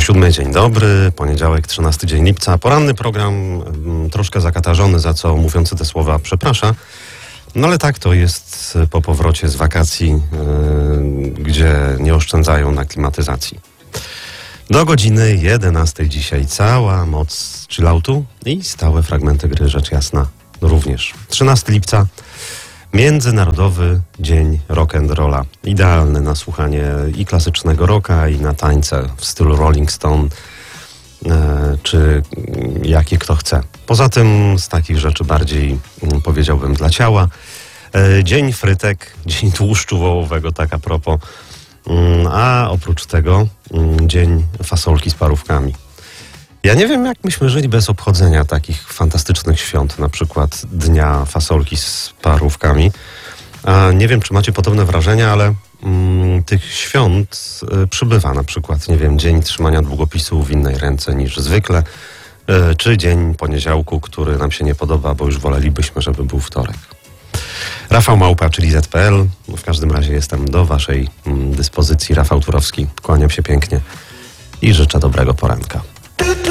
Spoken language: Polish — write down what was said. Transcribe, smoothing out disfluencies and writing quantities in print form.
7 dzień dobry, poniedziałek, 13 dzień lipca. Poranny program, troszkę zakatarzony, za co mówiący te słowa przeprasza. No ale tak to jest po powrocie z wakacji, gdzie nie oszczędzają na klimatyzacji. Do godziny 11 dzisiaj cała moc chilloutu i stałe fragmenty gry, rzecz jasna, również. 13 lipca, Międzynarodowy Dzień Rock'n'Rolla. Idealny na słuchanie i klasycznego rocka, i na tańce w stylu Rolling Stone, czy jakie kto chce. Poza tym z takich rzeczy bardziej, powiedziałbym, dla ciała. Dzień frytek, dzień tłuszczu wołowego, tak a propos. A oprócz tego dzień fasolki z parówkami. Ja nie wiem, jak myśmy żyli bez obchodzenia takich fantastycznych świąt, na przykład Dnia Fasolki z parówkami. A nie wiem, czy macie podobne wrażenia, ale tych świąt przybywa. Na przykład, nie wiem, Dzień Trzymania Długopisu w innej ręce niż zwykle, czy Dzień Poniedziałku, który nam się nie podoba, bo już wolelibyśmy, żeby był wtorek. Rafał Małpa, czyli Z.pl. W każdym razie jestem do waszej dyspozycji. Rafał Turowski. Kłaniam się pięknie i życzę dobrego poranka.